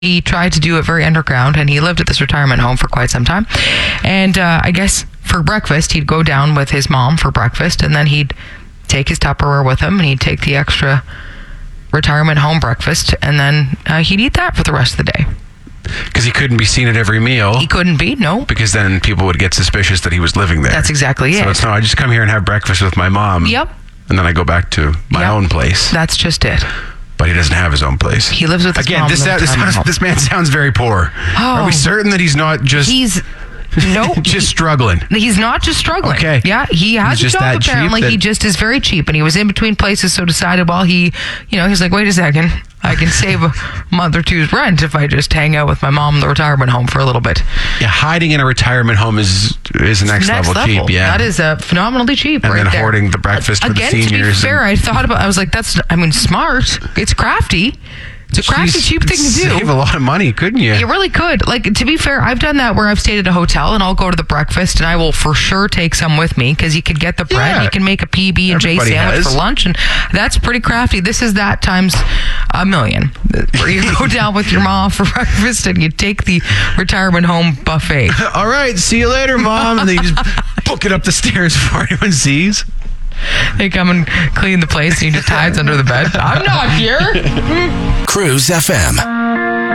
He tried to do it very underground, and he lived at this retirement home for quite some time. And I guess for breakfast, he'd go down with his mom for breakfast, and then he'd take his Tupperware with him, and he'd take the extra retirement home breakfast, and then he'd eat that for the rest of the day. Because he couldn't be seen at every meal. He couldn't be, no. Because then people would get suspicious that he was living there. That's exactly it. So it's no, I just come here and have breakfast with my mom. Yep. And then I go back to my own place. That's just it. But he doesn't have his own place. He lives with his mom. Again, this man sounds very poor. Are we certain that he's not just... Nope. just struggling. He's not just struggling. Okay. Yeah, he has a job apparently. He just is very cheap, and he was in between places, so decided he's like, wait a second, I can save a month or two's rent if I just hang out with my mom in the retirement home for a little bit. Yeah, hiding in a retirement home is next level cheap. Yeah, that is phenomenally cheap. And right then there. hoarding the breakfast for the seniors. To be fair, I was like, smart. It's crafty. It's a crafty, cheap thing to do. Save a lot of money, couldn't you? You really could. Like, to be fair, I've done that where I've stayed at a hotel and I'll go to the breakfast and I will for sure take some with me because you could get the bread. Yeah. You can make a PB&J sandwich for lunch, and that's pretty crafty. This is that times a million, where you go down with your mom for breakfast and you take the retirement home buffet. All right, see you later, Mom. And then you just book it up the stairs before anyone sees. They come and clean the place and he just hides under the bed. I'm not here. Cruise FM.